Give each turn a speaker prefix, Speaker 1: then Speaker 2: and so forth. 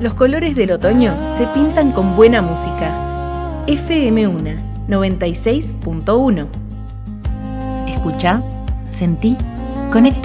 Speaker 1: Los colores del otoño se pintan con buena música. FM1 96.1. Escucha, sentí, conecta.